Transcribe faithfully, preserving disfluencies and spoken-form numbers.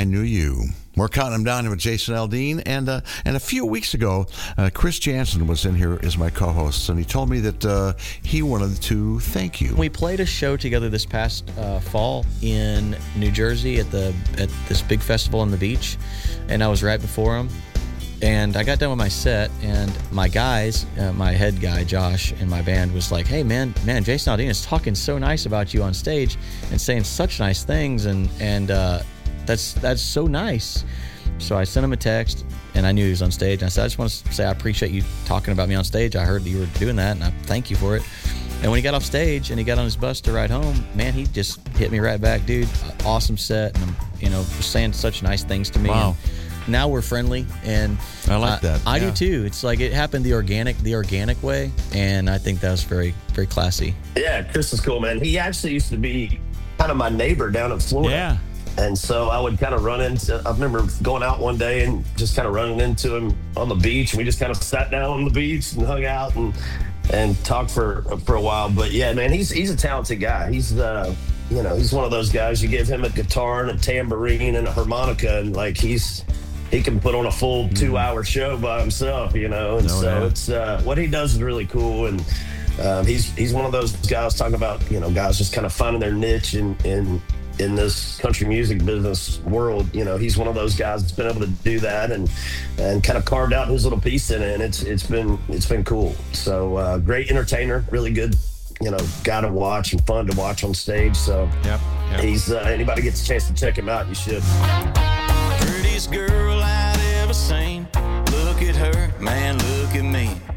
I Knew You. We're counting them down with Jason Aldean, and uh, and a few weeks ago, uh, Chris Jansen was in here as my co-host, and he told me that uh, he wanted to thank you. We played a show together this past uh, fall in New Jersey at the at this big festival on the beach, and I was right before him. And I got done with my set, and my guys, uh, my head guy, Josh, in my band was like, hey, man, man, Jason Aldean is talking so nice about you on stage and saying such nice things, and and uh, that's that's so nice. So I sent him a text, and I knew he was on stage. And I said, I just want to say I appreciate you talking about me on stage. I heard that you were doing that, and I thank you for it. And when he got off stage and he got on his bus to ride home, man, he just hit me right back, dude. Awesome set, and you know, was saying such nice things to me. Wow. And now we're friendly, and I like that. I yeah. do too. It's like it happened the organic, the organic way, and I think that was very, very classy. Yeah, Chris is cool, man. He actually used to be kind of my neighbor down in Florida. Yeah. And so I would kind of run into, I remember going out one day and just kind of running into him on the beach, and we just kind of sat down on the beach and hung out and and talked for for a while. But yeah, man, he's he's a talented guy. He's uh, you know, he's one of those guys. You give him a guitar and a tambourine and a harmonica, and like he's he can put on a full two hour show by himself, you know. And No, so yeah. it's uh, what he does is really cool. And um, he's he's one of those guys talking about, you know, guys just kind of finding their niche in in in this country music business world. You know, he's one of those guys that's been able to do that and and kind of carved out his little piece in it, and it's it's been it's been cool. So uh, great entertainer, really good, you know, guy to watch and fun to watch on stage. So Yep. yep. he's uh, anybody gets a chance to check him out, you should. Prettiest girl I'd ever seen. Look at her, man, look at me.